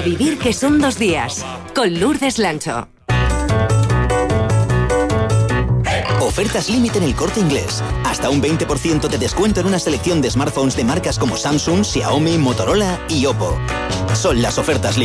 A vivir que son 2 días. Con Lourdes Lancho. Ofertas límite en El Corte Inglés. Hasta un 20% de descuento en una selección de smartphones de marcas como Samsung, Xiaomi, Motorola y Oppo. Son las ofertas límite.